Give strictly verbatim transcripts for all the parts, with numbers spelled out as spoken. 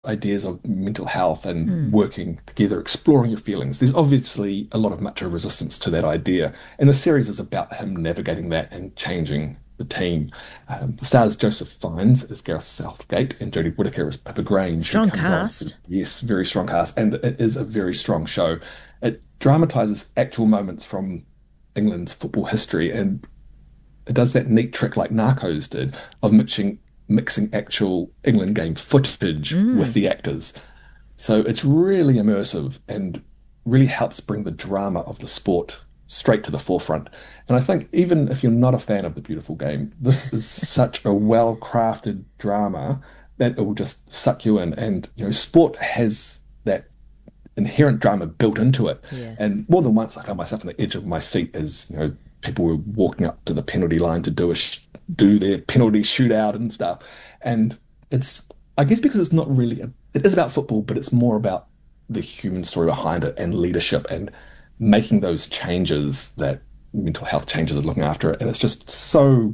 ideas of mental health and Hmm. working together, exploring your feelings. There's obviously a lot of much of resistance to that idea, and the series is about him navigating that and changing the team. Um, the stars Joseph Fiennes as Gareth Southgate and Jodie Whittaker as Pippa Grange, who Strong comes on. cast. Yes, very strong cast, and it is a very strong show. It dramatizes actual moments from England's football history, and it does that neat trick like Narcos did of mixing mixing actual England game footage with Mm. the actors. So it's really immersive and really helps bring the drama of the sport straight to the forefront. And I think even if you're not a fan of the beautiful game, this is such a well-crafted drama that it will just suck you in. And you know, sport has that inherent drama built into it. Yeah. And more than once, I found myself on the edge of my seat as you know people were walking up to the penalty line to do a sh do their penalty shootout and stuff. And it's, I guess, because it's not really a, it is about football, but it's more about the human story behind it and leadership and making those changes that mental health changes are looking after it. And it's just so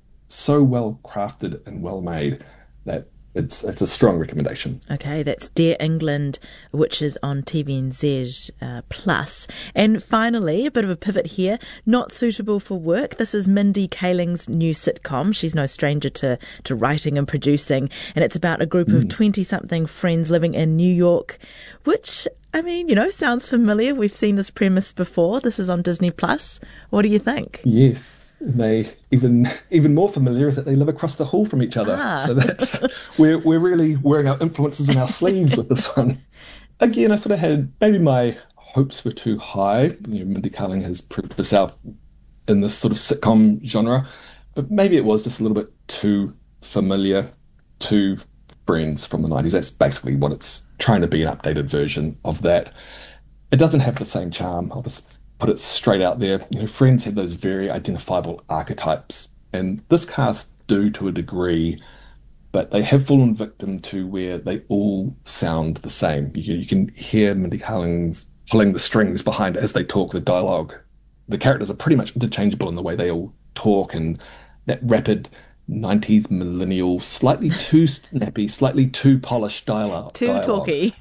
so well crafted and well made that it's it's a strong recommendation. Okay, that's Dear England, which is on T V N Z uh, Plus. And finally, a bit of a pivot here. Not suitable for work. This is Mindy Kaling's new sitcom. She's no stranger to, to writing and producing. And it's about a group of Mm. twenty-something friends living in New York, which, I mean, you know, sounds familiar. We've seen this premise before. This is on Disney Plus. What do you think? Yes. They even even more familiar is that they live across the hall from each other. Ah, So that's we're we're really wearing our influences in our sleeves with this one. Again, I sort of had maybe my hopes were too high. You know, Mindy Kaling has proved herself in this sort of sitcom genre, but maybe it was just a little bit too familiar to Friends from the nineties. That's basically what it's trying to be, an updated version of that. It doesn't have the same charm. I'll just put it straight out there. You know, Friends had those very identifiable archetypes, and this cast do to a degree, but they have fallen victim to where they all sound the same. You, you can hear Mindy Kaling's pulling the strings behind as they talk the dialogue. The characters are pretty much interchangeable in the way they all talk, and that rapid nineties millennial, slightly too snappy, slightly too polished dialogue. too dialogue. talky.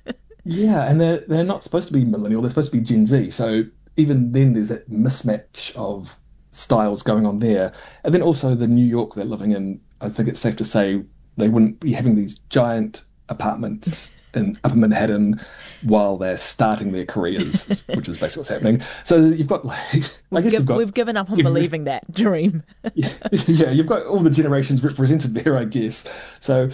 Yeah, and they're they're not supposed to be millennial, they're supposed to be Gen Z. So even then there's that mismatch of styles going on there. And then also the New York they're living in, I think it's safe to say they wouldn't be having these giant apartments in Upper Manhattan while they're starting their careers, which is basically what's happening. So you've got like I We've, guess you've give, got we've given up on every, believing that dream. yeah, yeah, you've got all the generations represented there, I guess. So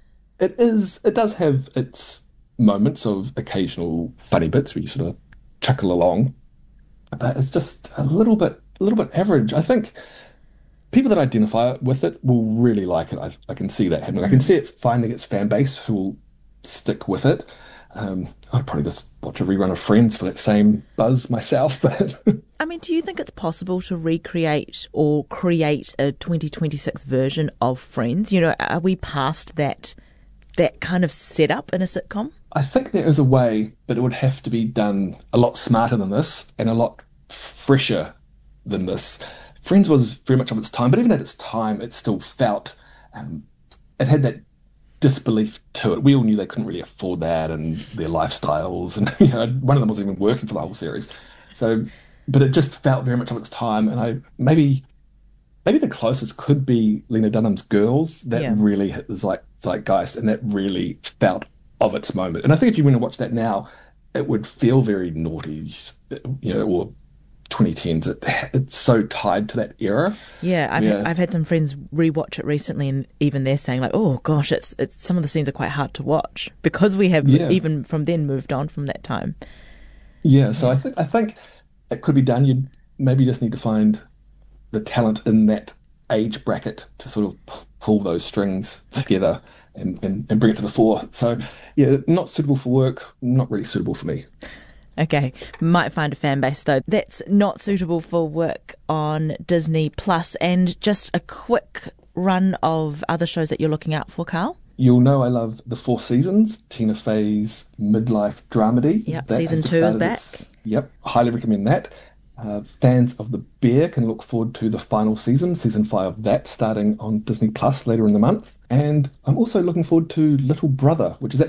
it is it does have its moments of occasional funny bits where you sort of chuckle along, but it's just a little bit a little bit average. I think people that identify with it will really like it. I, I can see that happening. I can Mm. see it finding its fan base who will stick with it. Um, I'd probably just watch a rerun of Friends for that same buzz myself, but I mean, do you think it's possible to recreate or create a twenty twenty-six version of Friends? You know, are we past that that kind of setup in a sitcom? I think there is a way, but it would have to be done a lot smarter than this and a lot fresher than this. Friends was very much of its time, but even at its time, it still felt um, it had that disbelief to it. We all knew they couldn't really afford that and their lifestyles, and you know, one of them wasn't even working for the whole series. So, but it just felt very much of its time, and I maybe maybe the closest could be Lena Dunham's Girls. That Yeah. really hit the zeit- zeitgeist, and that really felt of its moment. And I think if you went and watch that now, it would feel very naughty, you know, or twenty tens. It, it's so tied to that era. Yeah, I've had, Yeah, I've had some friends rewatch it recently, and even they're saying like, "Oh gosh, it's it's some of the scenes are quite hard to watch because we have yeah, even from then moved on from that time." yeah. So Yeah. I think I think it could be done. You'd maybe just need to find the talent in that age bracket to sort of p- pull those strings together and, and, and bring it to the fore. So, yeah, not suitable for work, not really suitable for me. Okay, might find a fan base though. That's not suitable for work on Disney Plus. And just a quick run of other shows that you're looking out for, Carl. You'll know I love The Four Seasons, Tina Fey's midlife dramedy. Yep, That has season just two is started back. its, yep, highly recommend that. Uh, fans of The Bear can look forward to the final season, season five of that, starting on Disney Plus later in the month. And I'm also looking forward to Little Brother, which is actually